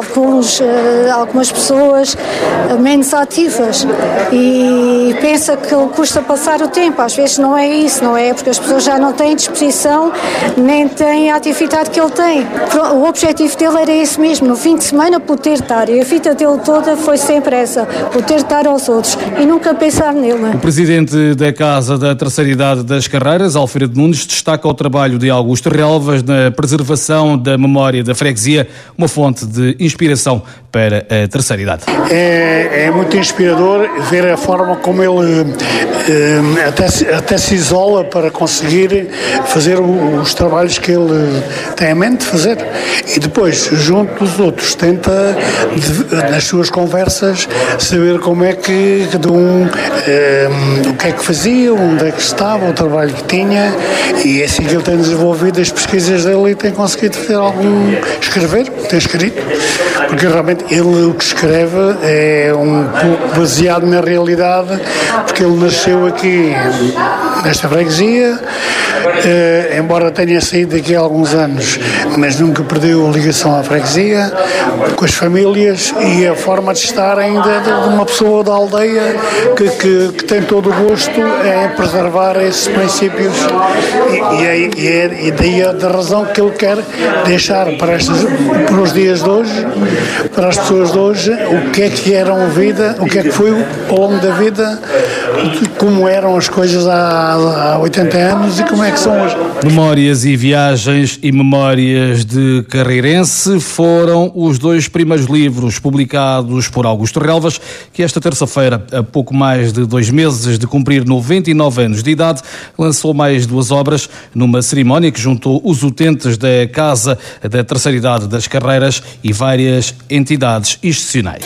algumas pessoas menos ativas e pensa que custa passar o tempo. Às vezes não é isso, não é? Porque as pessoas já não têm disposição, nem têm a atividade que ele tem. O objetivo dele era esse mesmo, no fim de semana poder estar, e a vida dele toda foi sempre essa, poder estar aos outros e nunca pensar nele. O presidente da Casa da Terceira Idade das Carreiras, Alfredo Nunes, destaca o trabalho de Augusto Relvas na preservação da memória da freguesia, uma fonte de inspiração para a terceira idade. É muito inspirador ver a forma como ele até se isola para conseguir fazer os trabalhos que ele tem em mente fazer, e depois, junto dos outros, tenta, nas suas conversas, saber como é que cada um, o que é que fazia, onde é que estava, o trabalho que tinha, e é assim que ele tem desenvolvido as pesquisas dele e tem conseguido fazer tem escrito, porque realmente ele o que escreve é um pouco baseado na realidade, porque ele nasceu aqui nesta freguesia, embora tenha saído daqui há alguns anos, mas nunca perdeu a ligação à freguesia, com as famílias, e a forma de estar ainda de uma pessoa da aldeia que tem todo o gosto em preservar esses princípios, e daí a razão que ele quer deixar para os dias de hoje, para as pessoas de hoje, o que é que eram a vida, o que é que foi ao longo da vida, como eram as coisas há 80 anos e como é que são hoje. Memórias e Viagens e Memórias de Carreirense foram os dois primeiros livros publicados por Augusto Relvas, que esta terça-feira, a pouco mais de 2 meses de cumprir 99 anos de idade, lançou mais 2 obras numa cerimónia que juntou os utentes da Casa da Terceira Idade das Carreiras e várias entidades institucionais.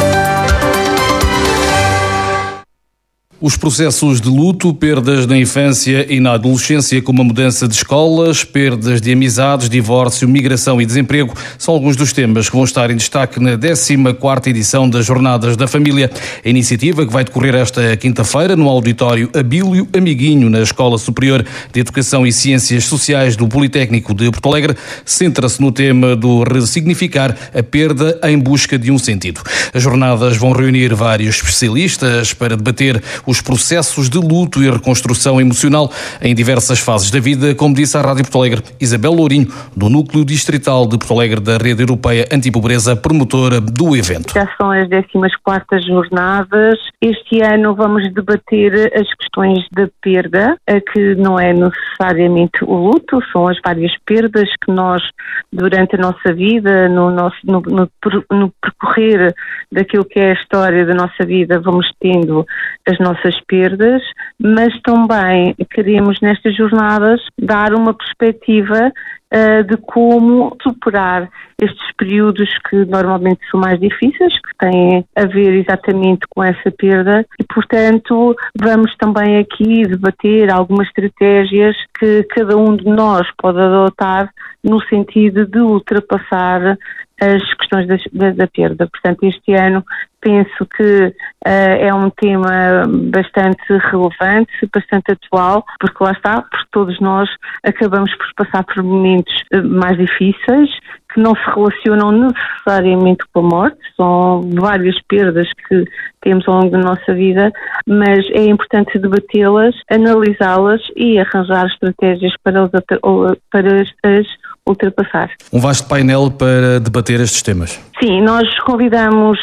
Os processos de luto, perdas na infância e na adolescência, como a mudança de escolas, perdas de amizades, divórcio, migração e desemprego, são alguns dos temas que vão estar em destaque na 14ª edição das Jornadas da Família. A iniciativa, que vai decorrer esta quinta-feira no auditório Abílio Amiguinho, na Escola Superior de Educação e Ciências Sociais do Politécnico de Porto Alegre, centra-se no tema do ressignificar a perda em busca de um sentido. As jornadas vão reunir vários especialistas para debater os processos de luto e reconstrução emocional em diversas fases da vida, como disse à Rádio Porto Alegre Isabel Lourinho, do Núcleo Distrital de Porto Alegre da Rede Europeia Antipobreza, promotora do evento. Já são as 14ª jornadas. Este ano vamos debater as questões da perda, que não é necessariamente o luto, são as várias perdas que nós, durante a nossa vida, no percorrer daquilo que é a história da nossa vida, vamos tendo as nossas perdas, mas também queremos nestas jornadas dar uma perspectiva de como superar estes períodos que normalmente são mais difíceis, que têm a ver exatamente com essa perda, e portanto vamos também aqui debater algumas estratégias que cada um de nós pode adotar no sentido de ultrapassar as questões da perda. Portanto, este ano penso que é um tema bastante relevante, bastante atual, porque lá está, porque todos nós acabamos por passar por momentos mais difíceis, que não se relacionam necessariamente com a morte, são várias perdas que temos ao longo da nossa vida, mas é importante debatê-las, analisá-las e arranjar estratégias para as ultrapassar. Um vasto painel para debater estes temas. Sim, nós convidamos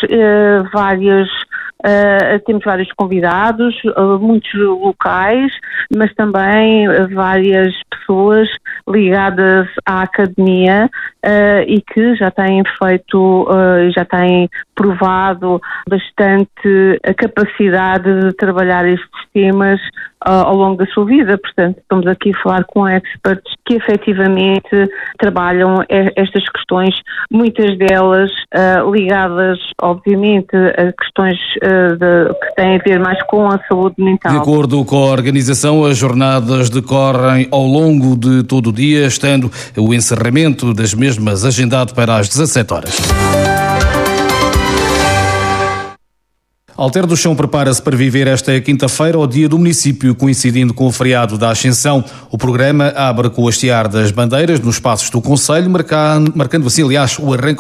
temos vários convidados, muitos locais, mas também várias pessoas ligadas à academia e que já têm já têm provado bastante a capacidade de trabalhar estes temas ao longo da sua vida. Portanto, estamos aqui a falar com experts que efetivamente trabalham estas questões, muitas delas ligadas, obviamente, a questões que têm a ver mais com a saúde mental. De acordo com a organização, as jornadas decorrem ao longo de todo o dia, estando o encerramento das mesmas agendado para as 17 horas. Alter do Chão prepara-se para viver esta quinta-feira o Dia do Município, coincidindo com o feriado da Ascensão. O programa abre com o hastear das bandeiras nos espaços do Concelho, marcando assim, aliás, o arranque